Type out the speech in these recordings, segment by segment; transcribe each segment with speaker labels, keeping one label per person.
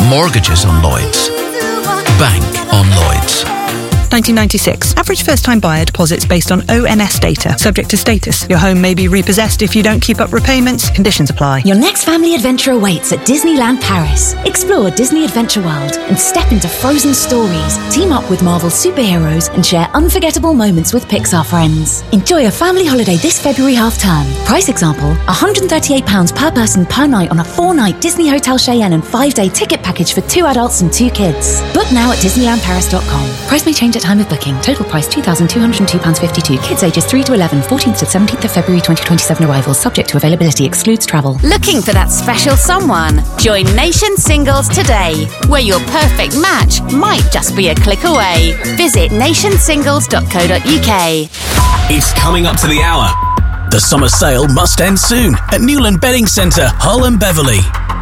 Speaker 1: Mortgages on Lloyds. Bank on Lloyds.
Speaker 2: 1996. Average first-time buyer deposits based on ONS data. Subject to status. Your home may be repossessed if you don't keep up repayments. Conditions apply.
Speaker 3: Your next family adventure awaits at Disneyland Paris. Explore Disney Adventure World and step into frozen stories. Team up with Marvel superheroes and share unforgettable moments with Pixar friends. Enjoy a family holiday this February half-term. Price example, £138 per person per night on a 4-night Disney Hotel Cheyenne and 5-day ticket package for 2 adults and 2 kids. Book now at DisneylandParis.com. Price may change at time of booking. Total price £2,202.52. Kids ages 3 to 11, 14th to 17th of February 2027 arrivals. Subject to availability. Excludes travel.
Speaker 4: Looking for that special someone? Join Nation Singles today, where your perfect match might just be a click away. Visit nationsingles.co.uk.
Speaker 5: It's coming up to the hour. The summer sale must end soon at Newland Bedding Centre, Hull and Beverley.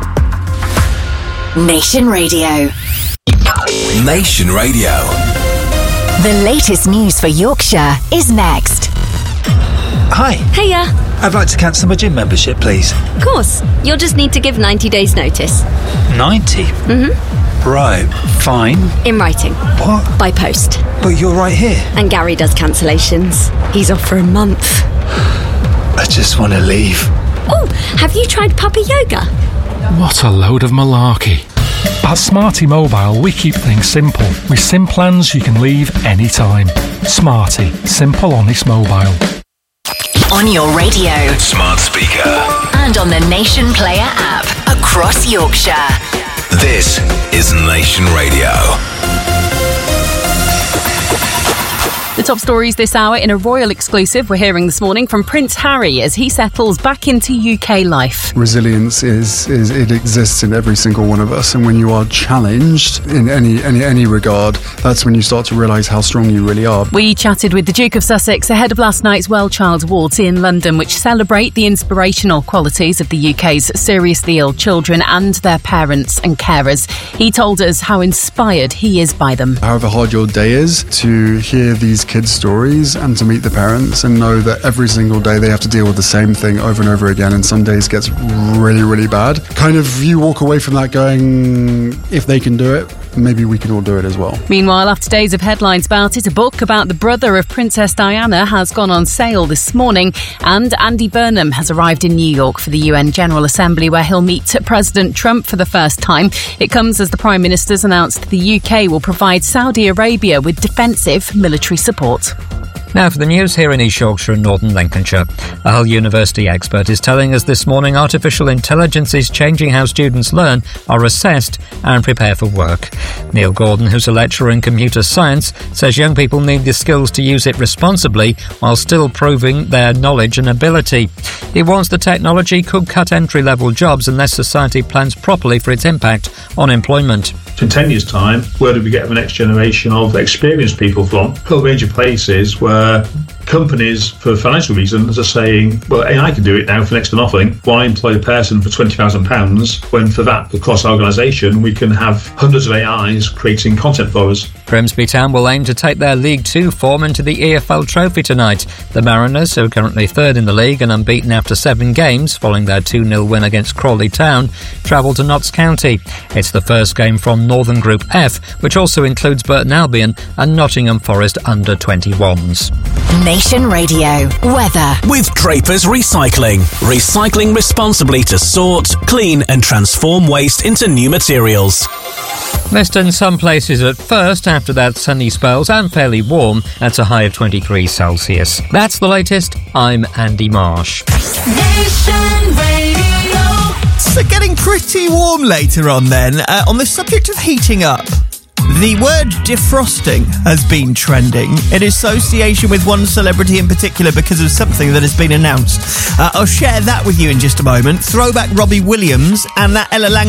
Speaker 4: Nation Radio.
Speaker 5: Nation Radio.
Speaker 4: The latest news for Yorkshire is next.
Speaker 6: Hi.
Speaker 7: Hiya.
Speaker 6: I'd like to cancel my gym membership, please.
Speaker 7: Of course. You'll just need to give 90 days notice.
Speaker 6: 90?
Speaker 7: Mm-hmm.
Speaker 6: Right, fine.
Speaker 7: In writing.
Speaker 6: What?
Speaker 7: By post.
Speaker 6: But you're right here.
Speaker 7: And Gary does cancellations. He's off for a month.
Speaker 6: I just want to leave.
Speaker 7: Oh, have you tried puppy yoga?
Speaker 8: What a load of malarkey. At Smarty Mobile, we keep things simple. With SIM plans you can leave anytime. Smarty. Simple, honest mobile.
Speaker 4: On your radio.
Speaker 5: Smart speaker.
Speaker 4: And on the Nation Player app. Across Yorkshire.
Speaker 5: This is Nation Radio.
Speaker 9: The top stories this hour in a royal exclusive we're hearing this morning from Prince Harry as he settles back into UK life.
Speaker 10: Resilience it exists in every single one of us, and when you are challenged in any regard, that's when you start to realise how strong you really are.
Speaker 9: We chatted with the Duke of Sussex ahead of last night's Well Child Awards in London, which celebrate the inspirational qualities of the UK's seriously ill children and their parents and carers. He told us how inspired he is by them.
Speaker 10: However hard your day is, to hear these kids' stories and to meet the parents and know that every single day they have to deal with the same thing over and over again, and some days gets really, really bad. Kind of you walk away from that going, if they can do it, maybe we can all do it as well.
Speaker 9: Meanwhile, after days of headlines about it, a book about the brother of Princess Diana has gone on sale this morning, and Andy Burnham has arrived in New York for the UN General Assembly, where he'll meet President Trump for the first time. It comes as the Prime Minister's announced the UK will provide Saudi Arabia with defensive military support.
Speaker 11: Now for the news here in East Yorkshire and Northern Lincolnshire. A Hull University expert is telling us this morning artificial intelligence is changing how students learn, are assessed and prepare for work. Neil Gordon, who's a lecturer in computer science, says young people need the skills to use it responsibly while still proving their knowledge and ability. He warns the technology could cut entry-level jobs unless society plans properly for its impact on employment.
Speaker 12: In 10 years' time, where do we get the next generation of experienced people from? A whole range of places where companies, for financial reasons, are saying, well, AI can do it now for next to nothing. Why employ a person for £20,000 when for that, across our organisation, we can have hundreds of AIs creating content for us?
Speaker 11: Grimsby Town will aim to take their League 2 form into the EFL Trophy tonight. The Mariners, who are currently third in the league and unbeaten after 7 games following their 2-0 win against Crawley Town, travel to Notts County. It's the first game from Northern Group F, which also includes Burton Albion and Nottingham Forest under-21s.
Speaker 4: Nation Radio. Weather.
Speaker 5: With Draper's Recycling. Recycling responsibly to sort, clean and transform waste into new materials.
Speaker 11: Mist in some places at first, after that sunny spells and fairly warm at a high of 23 Celsius. That's the latest. I'm Andy Marsh.
Speaker 13: Nation Radio. So getting pretty warm later on then. On the subject of heating up, the word defrosting has been trending in association with one celebrity in particular because of something that has been announced. I'll share that with you in just a moment. Throwback Robbie Williams and that Ella Lang